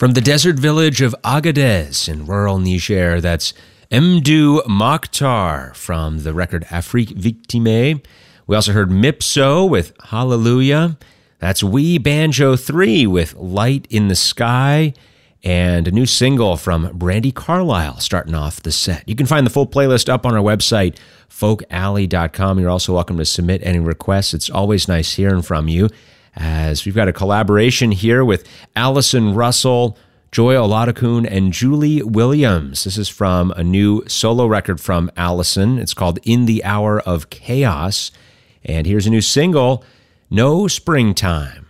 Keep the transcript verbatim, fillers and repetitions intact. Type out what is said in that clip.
From the desert village of Agadez in rural Niger, that's Mdou Mokhtar from the record Afrique Victime. We also heard Mipso with Hallelujah. That's We Banjo three with Light in the Sky. And a new single from Brandi Carlile starting off the set. You can find the full playlist up on our website, folk alley dot com. You're also welcome to submit any requests. It's always nice hearing from you, as we've got a collaboration here with Allison Russell, Joy Oladokun, and Julie Williams. This is from a new solo record from Allison. It's called In the Hour of Chaos. And here's a new single, No Springtime.